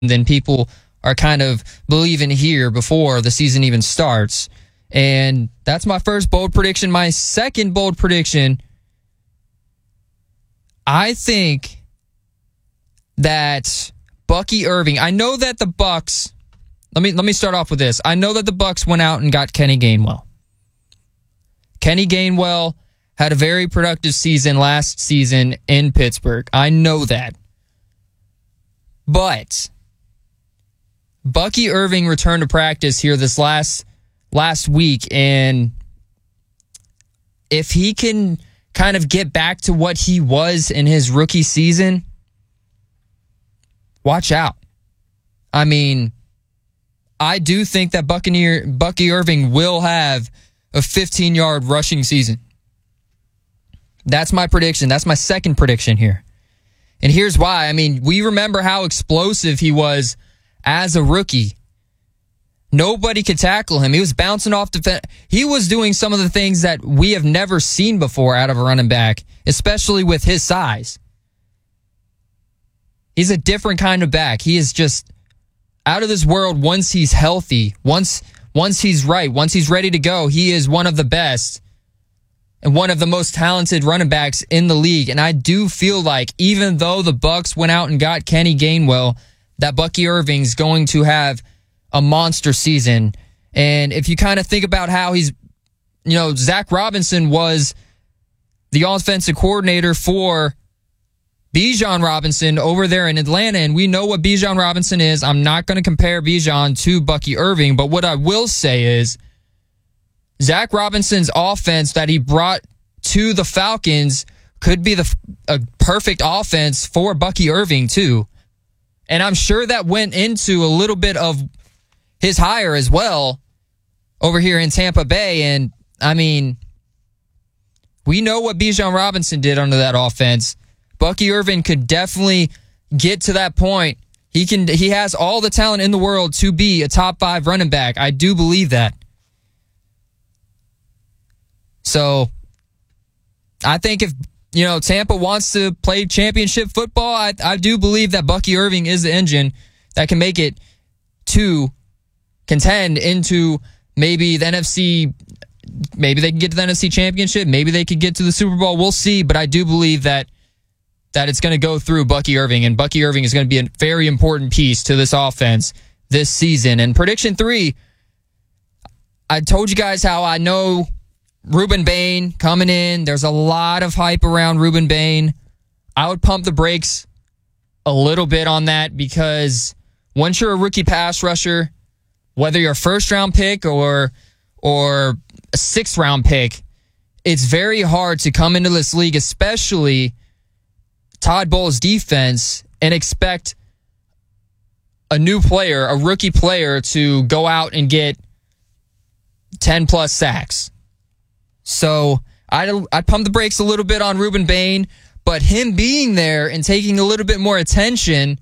than people are kind of believing here before the season even starts. And that's my first bold prediction. My second bold prediction, I think that Bucky Irving, I know that the Bucks, let me start off with this. I know that the Bucks went out and got Kenny Gainwell. Kenny Gainwell had a very productive season last season in Pittsburgh. I know that. But Bucky Irving returned to practice here this last week, and if he can kind of get back to what he was in his rookie season, watch out. I mean, I do think that Bucky Irving will have a 15-yard rushing season. That's my prediction. That's my second prediction here. And here's why. I mean, we remember how explosive he was as a rookie. Nobody could tackle him. He was bouncing off defense. He was doing some of the things that we have never seen before out of a running back, especially with his size. He's a different kind of back. He is just out of this world once he's healthy. Once he's right, once he's ready to go, he is one of the best and one of the most talented running backs in the league. And I do feel like even though the Bucks went out and got Kenny Gainwell, that Bucky Irving's going to have a monster season. And if you kind of think about how Zach Robinson was the offensive coordinator for Bijan Robinson over there in Atlanta, and we know what Bijan Robinson is. I'm not going to compare Bijan to Bucky Irving, but what I will say is Zach Robinson's offense that he brought to the Falcons could be a perfect offense for Bucky Irving too. And I'm sure that went into a little bit of his hire as well over here in Tampa Bay. And I mean, we know what Bijan Robinson did under that offense. Bucky Irving could definitely get to that point. He has all the talent in the world to be a top 5 running back. I do believe that. So I think if Tampa wants to play championship football, I do believe that Bucky Irving is the engine that can make it to contend into maybe the NFC. Maybe they can get to the NFC championship. Maybe they could get to the Super Bowl. We'll see. But I do believe that it's going to go through Bucky Irving, and Bucky Irving is going to be a very important piece to this offense this season. And prediction 3, I told you guys how I know Ruben Bain coming in. There's a lot of hype around Ruben Bain. I would pump the brakes a little bit on that because once you're a rookie pass rusher, whether you're a first-round pick or a sixth-round pick, it's very hard to come into this league, especially Todd Bowles' defense, and expect a new player, a rookie player, to go out and get 10-plus sacks. So I'd pump the brakes a little bit on Ruben Bain, but him being there and taking a little bit more attention,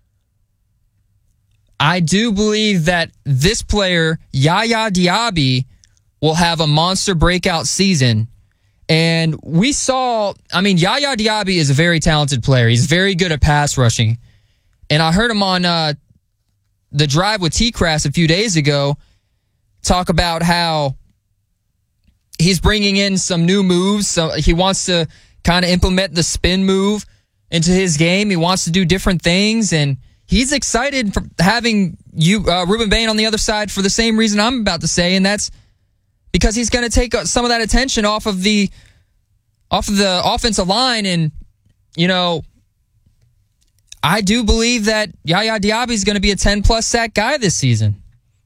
I do believe that this player, Yaya Diaby, will have a monster breakout season. And we saw, Yaya Diaby is a very talented player. He's very good at pass rushing. And I heard him on The Drive with T-Crass a few days ago talk about how he's bringing in some new moves. So he wants to kind of implement the spin move into his game. He wants to do different things, and he's excited for having Ruben Bain on the other side for the same reason I'm about to say, and that's because he's going to take some of that attention off of the offensive line. And, I do believe that Yaya Diaby is going to be a 10-plus sack guy this season.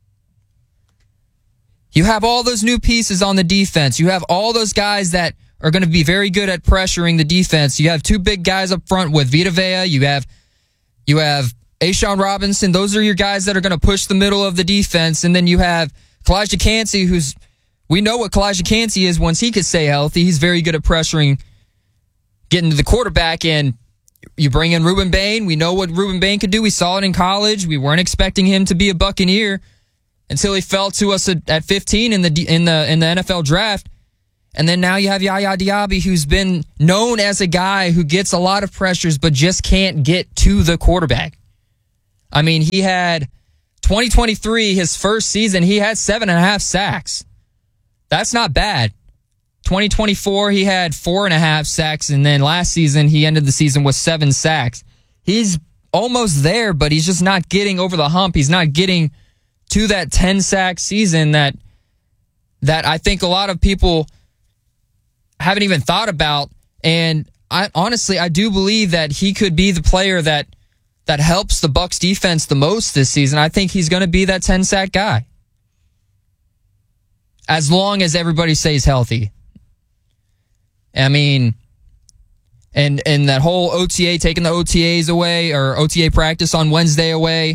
You have all those new pieces on the defense. You have all those guys that are going to be very good at pressuring the defense. You have 2 big guys up front with Vita Vea. You have A'Shawn Robinson. Those are your guys that are going to push the middle of the defense. And then you have Kalijah Kancey, we know what Kalijah Kancey is once he could stay healthy. He's very good at pressuring, getting to the quarterback. And you bring in Ruben Bain. We know what Ruben Bain could do. We saw it in college. We weren't expecting him to be a Buccaneer until he fell to us at 15 in the NFL draft. And then now you have Yaya Diaby, who's been known as a guy who gets a lot of pressures but just can't get to the quarterback. I mean, he had 2023, his first season, he had 7.5 sacks. That's not bad. 2024, he had 4.5 sacks, and then last season, he ended the season with 7 sacks. He's almost there, but he's just not getting over the hump. He's not getting to that 10-sack season that I think a lot of people haven't even thought about. And I do believe that he could be the player that helps the Bucs defense the most this season. I think he's going to be that 10-sack guy, as long as everybody stays healthy. I mean, and that whole OTA, taking the OTAs away, or OTA practice on Wednesday away.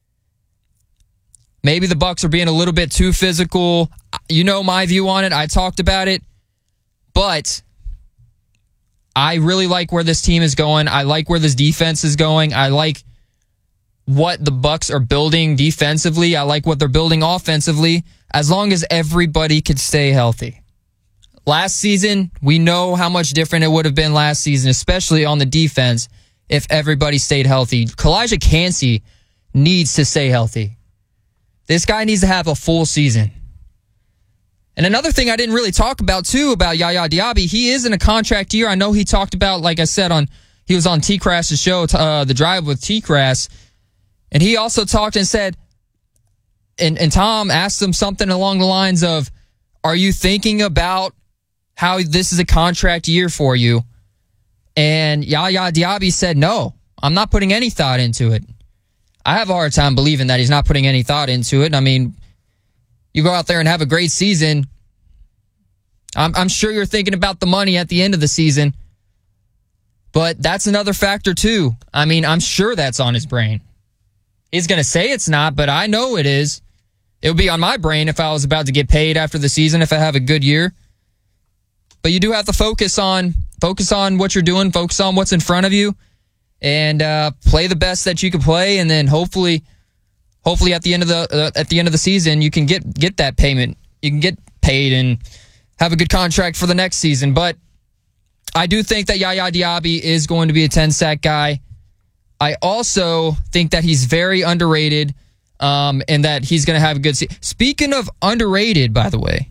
Maybe the Bucs are being a little bit too physical. You know my view on it. I talked about it. But I really like where this team is going. I like where this defense is going. I like what the Bucs are building defensively. I like what they're building offensively, as long as everybody could stay healthy. Last season, we know how much different it would have been last season, especially on the defense, if everybody stayed healthy. Kalijah Kancey needs to stay healthy. This guy needs to have a full season. And another thing I didn't really talk about, too, about Yaya Diaby, he is in a contract year. I know he talked about, like I said, he was on T-Crass's show, The Drive with T-Crass, and he also talked and said, and Tom asked him something along the lines of, are you thinking about how this is a contract year for you? And Yaya Diaby said, no, I'm not putting any thought into it. I have a hard time believing that he's not putting any thought into it. I mean, you go out there and have a great season. I'm sure you're thinking about the money at the end of the season. But that's another factor, too. I mean, I'm sure that's on his brain. He's going to say it's not, but I know it is. It would be on my brain if I was about to get paid after the season, if I have a good year. But you do have to focus on what you're doing, focus on what's in front of you, and play the best that you can play, and then hopefully at the end of the season you can get that payment. You can get paid and have a good contract for the next season. But I do think that Yaya Diaby is going to be a 10-sack guy. I also think that he's very underrated, and that he's going to have a good season. Speaking of underrated, by the way,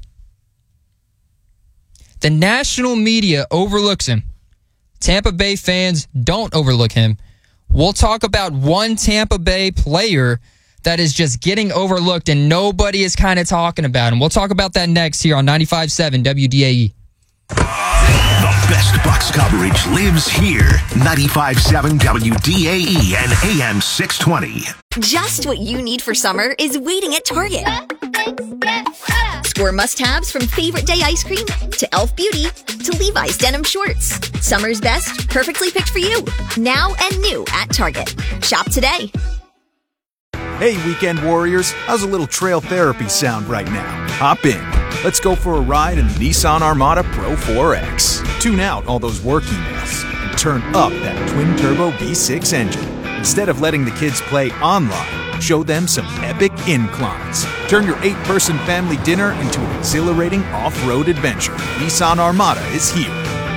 the national media overlooks him. Tampa Bay fans don't overlook him. We'll talk about one Tampa Bay player that is just getting overlooked and nobody is kind of talking about him. We'll talk about that next here on 95.7 WDAE. The best Bucs coverage lives here. 95.7 WDAE and AM 620. Just what you need for summer is waiting at Target. Score must-haves from Favorite Day ice cream to Elf Beauty to Levi's denim shorts. Summer's best, perfectly picked for you. Now and new at Target. Shop today. Hey, weekend warriors. How's a little trail therapy sound right now? Hop in. Let's go for a ride in the Nissan Armada Pro 4X. Tune out all those work emails and turn up that twin-turbo V6 engine. Instead of letting the kids play online, show them some epic inclines. Turn your 8-person family dinner into an exhilarating off-road adventure. Nissan Armada is here.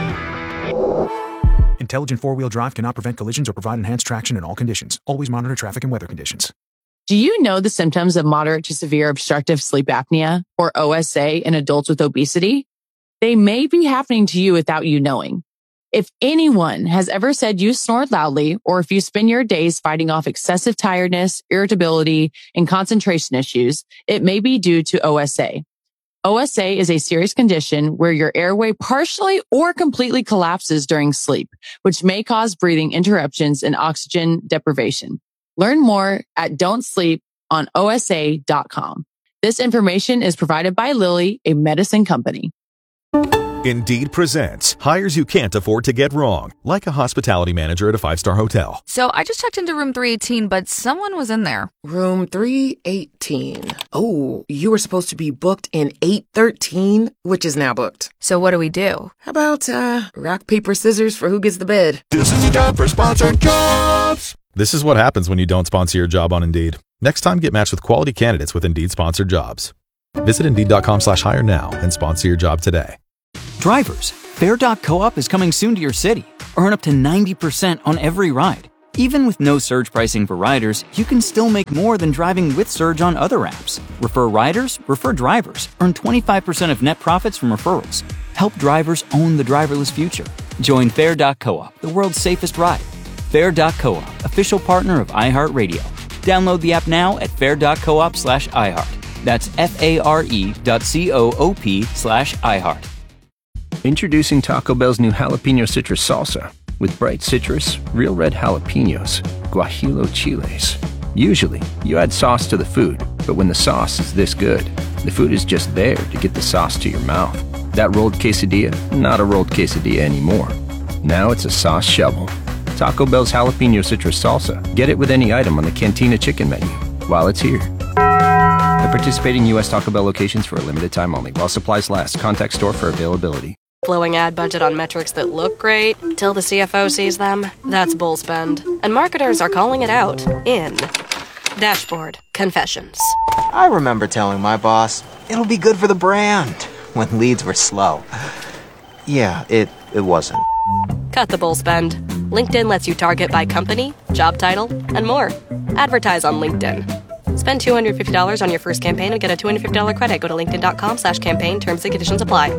Intelligent four-wheel drive cannot prevent collisions or provide enhanced traction in all conditions. Always monitor traffic and weather conditions. Do you know the symptoms of moderate to severe obstructive sleep apnea, or OSA, in adults with obesity? They may be happening to you without you knowing. If anyone has ever said you snore loudly, or if you spend your days fighting off excessive tiredness, irritability, and concentration issues, it may be due to OSA. OSA is a serious condition where your airway partially or completely collapses during sleep, which may cause breathing interruptions and oxygen deprivation. Learn more at don'tsleeponosa.com. This information is provided by Lilly, a medicine company. Indeed presents hires you can't afford to get wrong, like a hospitality manager at a 5-star hotel. So I just checked into room 318, but someone was in there. Room 318. Oh, you were supposed to be booked in 813, which is now booked. So what do we do? How about rock, paper, scissors for who gets the bed? This is the time for sponsored jobs. This is what happens when you don't sponsor your job on Indeed. Next time, get matched with quality candidates with Indeed sponsored jobs. Visit Indeed.com/hire now and sponsor your job today. Drivers, Fair.coop is coming soon to your city. Earn up to 90% on every ride. Even with no surge pricing for riders, you can still make more than driving with Surge on other apps. Refer riders, refer drivers. Earn 25% of net profits from referrals. Help drivers own the driverless future. Join Fair.coop, the world's safest ride. Fair.coop, official partner of iHeartRadio. Download the app now at fair.coop/iHeart. That's FARE.coop/iHeart. Introducing Taco Bell's new jalapeno citrus salsa. With bright citrus, real red jalapenos, guajillo chiles. Usually, you add sauce to the food, but when the sauce is this good, the food is just there to get the sauce to your mouth. That rolled quesadilla, not a rolled quesadilla anymore. Now it's a sauce shovel. Taco Bell's jalapeno citrus salsa. Get it with any item on the Cantina chicken menu while it's here. At participating U.S. Taco Bell locations for a limited time only. While supplies last. Contact store for availability. Blowing ad budget on metrics that look great till the CFO sees them? That's bull spend. And marketers are calling it out in Dashboard Confessions. I remember telling my boss, it'll be good for the brand, when leads were slow. Yeah, it wasn't. Cut the bull spend. LinkedIn lets you target by company, job title, and more. Advertise on LinkedIn. Spend $250 on your first campaign and get a $250 credit. Go to linkedin.com/campaign. Terms and conditions apply.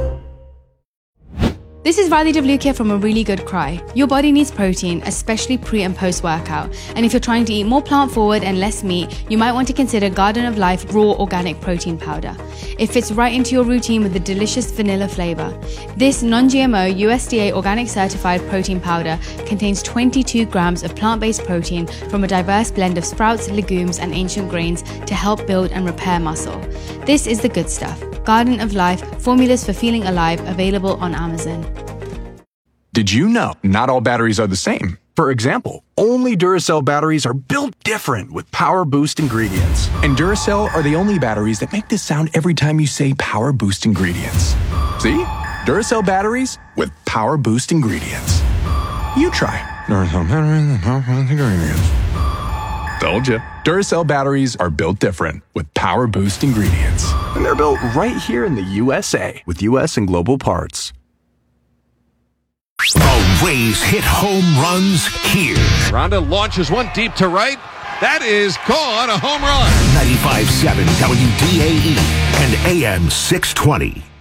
This is Riley Devlukia from A Really Good Cry. Your body needs protein, especially pre and post workout. And if you're trying to eat more plant forward and less meat, you might want to consider Garden of Life Raw Organic Protein Powder. It fits right into your routine with a delicious vanilla flavor. This non-GMO USDA organic certified protein powder contains 22 grams of plant-based protein from a diverse blend of sprouts, legumes, and ancient grains to help build and repair muscle. This is the good stuff. Garden of Life, formulas for feeling alive, available on Amazon. Did you know not all batteries are the same? For example, only Duracell batteries are built different with Power Boost ingredients. And Duracell are the only batteries that make this sound every time you say Power Boost ingredients. See? Duracell batteries with Power Boost ingredients. You try Duracell batteries with Power Boost ingredients. Told you. Duracell batteries are built different with Power Boost ingredients. And they're built right here in the USA with US and global parts. The Rays hit home runs here. Ronda launches one deep to right. That is gone, a home run. 95.7 WDAE and AM 620.